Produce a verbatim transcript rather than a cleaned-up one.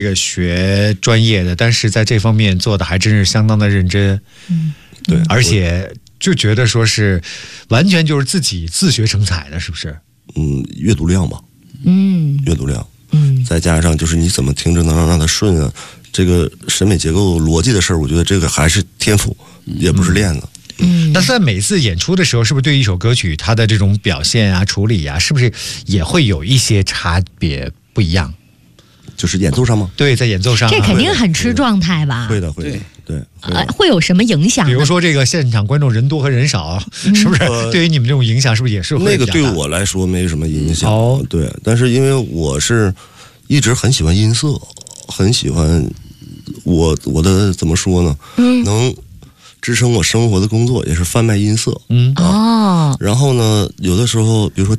这个学专业的，但是在这方面做的还真是相当的认真。 嗯， 对，而且就觉得说是完全就是自己自学成才的，是不是？ 嗯，阅读量吧。 嗯， 阅读量。 嗯， 再加上就是你怎么听着能让让它顺啊，这个审美结构逻辑的事儿，我觉得这个还是天赋，也不是练的。 嗯， 但是在每次演出的时候，是不是对一首歌曲它的这种表现啊、处理啊，是不是也会有一些差别不一样？ 就是演奏上吗？ 对，在演奏上、啊， 这肯定很吃状态吧？ 会的，会的，对。 呃，会有什么影响呢？ 比如说这个现场观众人多和人少，嗯、是不是、呃、对于你们这种影响，是不是也是会那个对我来说没什么影响？ 哦， 对，但是因为我是一直很喜欢音色，很喜欢我我的怎么说呢？嗯，能支撑我生活的工作也是贩卖音色。 嗯哦， 然后呢，有的时候比如说